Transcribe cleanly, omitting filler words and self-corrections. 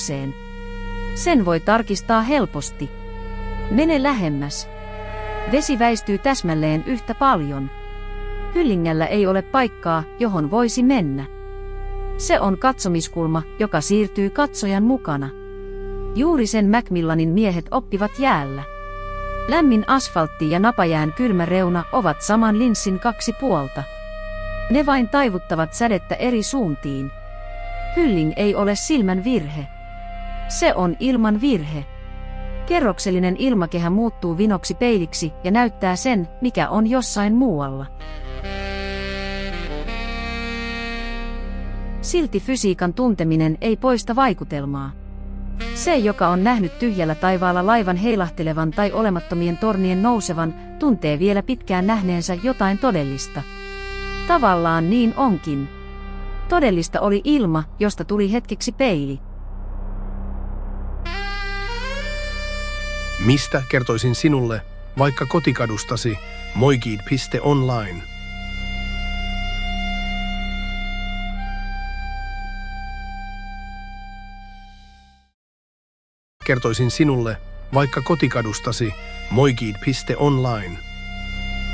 toiseen. Sen voi tarkistaa helposti. Mene lähemmäs. Vesi väistyy täsmälleen yhtä paljon. Hyllingällä ei ole paikkaa, johon voisi mennä. Se on katsomiskulma, joka siirtyy katsojan mukana. Juuri sen Macmillanin miehet oppivat jäällä. Lämmin asfaltti ja napajään kylmä reuna ovat saman linssin kaksi puolta. Ne vain taivuttavat sädettä eri suuntiin. Hylling ei ole silmän virhe. Se on ilman virhe. Kerroksellinen ilmakehä muuttuu vinoksi peiliksi ja näyttää sen, mikä on jossain muualla. Silti fysiikan tunteminen ei poista vaikutelmaa. Se, joka on nähnyt tyhjällä taivaalla laivan heilahtelevan tai olemattomien tornien nousevan, tuntee vielä pitkään nähneensä jotain todellista. Tavallaan niin onkin. Todellista oli ilma, josta tuli hetkeksi peili. Mistä kertoisin sinulle, vaikka kotikadustasi, moikid.online. Kertoisin sinulle, vaikka kotikadustasi, moikid.online.